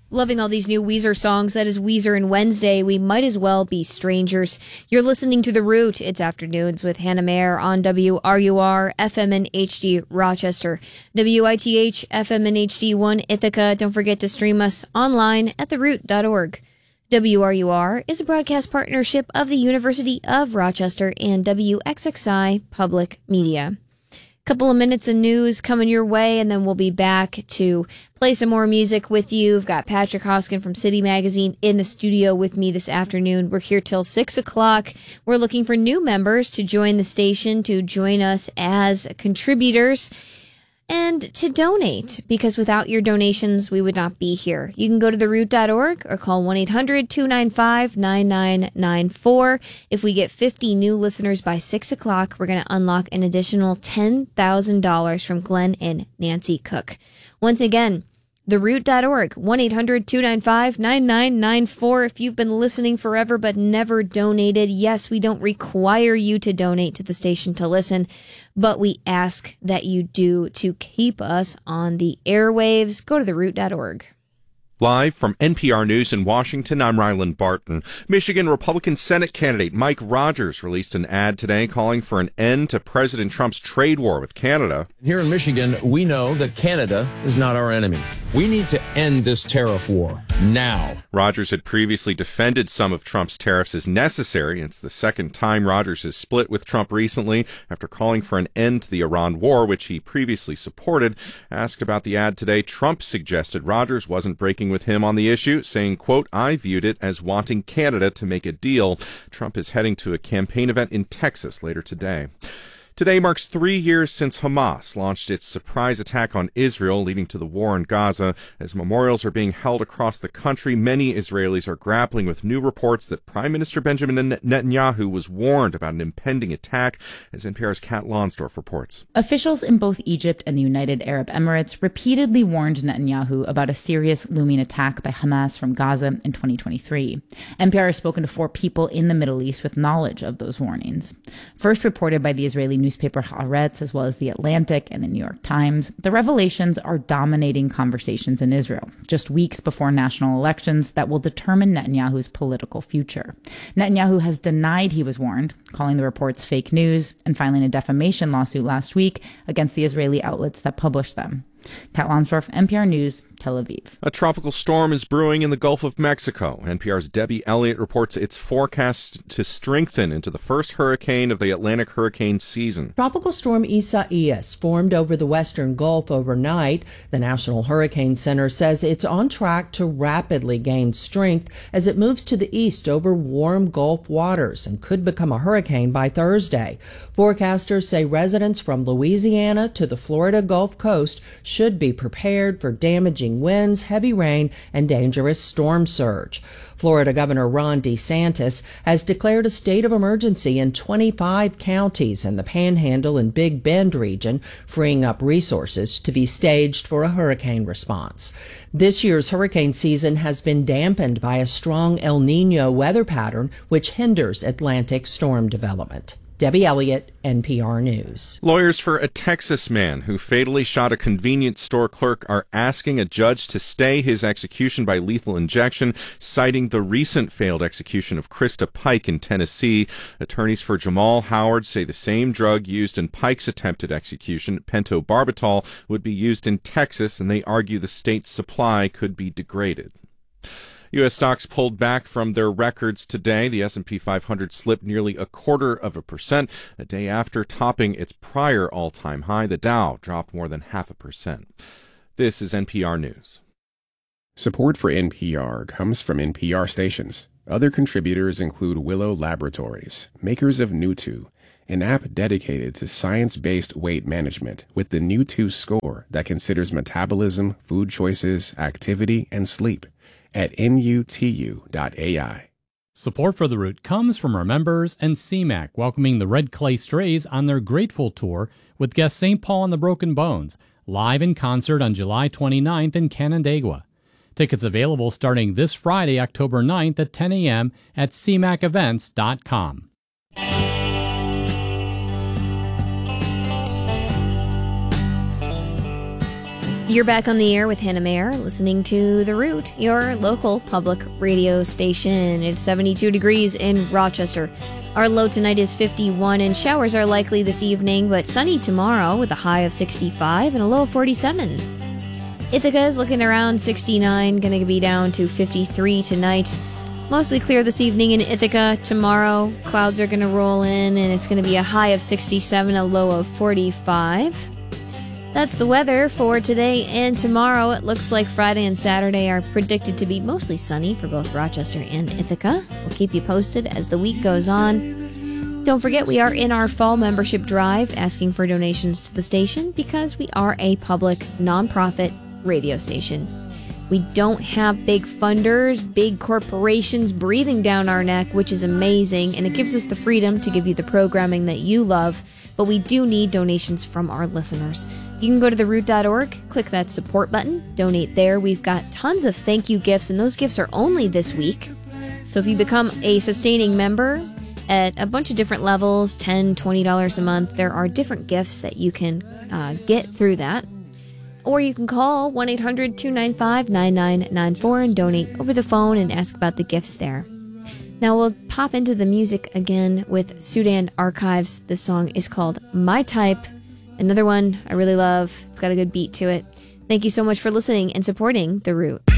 Loving all these new Weezer songs. That is Weezer and Wednesday. We might as well be strangers. You're listening to The Root. It's Afternoons with Hannah Mayer on WRUR, FM and HD Rochester, WITH, FM and HD1 Ithaca. Don't forget to stream us online at theroot.org. WRUR is a broadcast partnership of the University of Rochester and WXXI Public Media. Couple of minutes of news coming your way, and then we'll be back to play some more music with you. We've got Patrick Hoskin from City Magazine in the studio with me this afternoon. We're here till 6 o'clock. We're looking for new members to join the station, to join us as contributors, and to donate, because without your donations, we would not be here. You can go to theroot.org or call 1-800-295-9994. If we get 50 new listeners by 6 o'clock, we're going to unlock an additional $10,000 from Glenn and Nancy Cook. Once again, theroot.org, 1-800-295-9994. If you've been listening forever but never donated, yes, we don't require you to donate to the station to listen, but we ask that you do to keep us on the airwaves. Go to theroot.org. Live from NPR News in Washington, I'm Ryland Barton. Michigan Republican Senate candidate Mike Rogers released an ad today calling for an end to President Trump's trade war with Canada. Here in Michigan, we know that Canada is not our enemy. We need to end this tariff war now. Rogers had previously defended some of Trump's tariffs as necessary. It's the second time Rogers has split with Trump recently after calling for an end to the Iran war, which he previously supported. Asked about the ad today, Trump suggested Rogers wasn't breaking with him on the issue, saying, quote, "I viewed it as wanting Canada to make a deal." Trump is heading to a campaign event in Texas later today. Today marks 3 years since Hamas launched its surprise attack on Israel, leading to the war in Gaza. As memorials are being held across the country, many Israelis are grappling with new reports that Prime Minister Benjamin Netanyahu was warned about an impending attack, as NPR's Kat Lonsdorf reports. Officials in both Egypt and the United Arab Emirates repeatedly warned Netanyahu about a serious looming attack by Hamas from Gaza in 2023. NPR has spoken to 4 people in the Middle East with knowledge of those warnings. First reported by the Israeli newspaper Haaretz, as well as The Atlantic and the New York Times, the revelations are dominating conversations in Israel, just weeks before national elections that will determine Netanyahu's political future. Netanyahu has denied he was warned, calling the reports fake news, and filing a defamation lawsuit last week against the Israeli outlets that published them. Kat Lonsdorf, NPR News, Tel Aviv. A tropical storm is brewing in the Gulf of Mexico. NPR's Debbie Elliott reports it's forecast to strengthen into the first hurricane of the Atlantic hurricane season. Tropical storm Isaias formed over the western Gulf overnight. The National Hurricane Center says it's on track to rapidly gain strength as it moves to the east over warm Gulf waters and could become a hurricane by Thursday. Forecasters say residents from Louisiana to the Florida Gulf Coast should be prepared for damaging winds, heavy rain, and dangerous storm surge. Florida Governor Ron DeSantis has declared a state of emergency in 25 counties in the Panhandle and Big Bend region, freeing up resources to be staged for a hurricane response. This year's hurricane season has been dampened by a strong El Niño weather pattern, which hinders Atlantic storm development. Debbie Elliott, NPR News. Lawyers for a Texas man who fatally shot a convenience store clerk are asking a judge to stay his execution by lethal injection, citing the recent failed execution of Krista Pike in Tennessee. Attorneys for Jamal Howard say the same drug used in Pike's attempted execution, pentobarbital, would be used in Texas, and they argue the state's supply could be degraded. U.S. stocks pulled back from their records today. The S&P 500 slipped nearly 0.25%, a day after topping its prior all-time high. The Dow dropped more than 0.5%. This is NPR News. Support for NPR comes from NPR stations. Other contributors include Willow Laboratories, makers of New2, an app dedicated to science-based weight management with the New2 score that considers metabolism, food choices, activity, and sleep, at nutu.ai. Support for The Root comes from our members and CMAC, welcoming the Red Clay Strays on their Grateful Tour with guest St. Paul and the Broken Bones, live in concert on July 29th in Canandaigua. Tickets available starting this Friday, October 9th at 10 a.m. at cmacevents.com. You're back on the air with Hannah Mayer, listening to The Root, your local public radio station. It's 72 degrees in Rochester. Our low tonight is 51, and showers are likely this evening, but sunny tomorrow with a high of 65 and a low of 47. Ithaca is looking around 69, going to be down to 53 tonight. Mostly clear this evening in Ithaca. Tomorrow, clouds are going to roll in, and it's going to be a high of 67, a low of 45. That's the weather for today and tomorrow. It looks like Friday and Saturday are predicted to be mostly sunny for both Rochester and Ithaca. We'll keep you posted as the week goes on. Don't forget, we are in our fall membership drive asking for donations to the station because we are a public, nonprofit radio station. We don't have big funders, big corporations breathing down our neck, which is amazing, and it gives us the freedom to give you the programming that you love, but we do need donations from our listeners. You can go to theroot.org, click that support button, donate there. We've got tons of thank you gifts, and those gifts are only this week. So if you become a sustaining member at a bunch of different levels, $10, $20 a month, there are different gifts that you can get through that. Or you can call 1-800-295-9994 and donate over the phone and ask about the gifts there. Now we'll pop into the music again with Sudan Archives. This song is called My Type. Another one I really love. It's got a good beat to it. Thank you so much for listening and supporting The Root.